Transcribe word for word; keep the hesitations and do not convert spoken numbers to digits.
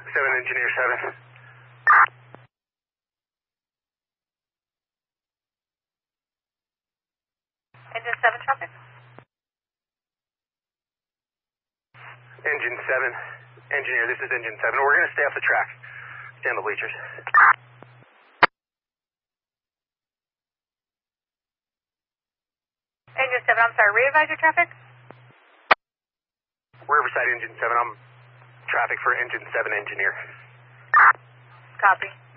seven, engineer seven. Engine seven traffic. Engine seven. Engineer, this is engine seven. We're going to stay off the track. Stay on the bleachers. Engine seven, I'm sorry, re-advise your traffic? Riverside, engine seven. I'm traffic for engine seven, engineer. Copy.